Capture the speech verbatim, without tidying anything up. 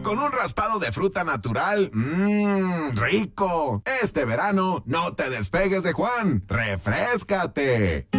con un raspado de fruta natural. ¡Mmm, rico! Este verano no te despegues de Juan. ¡Refréscate!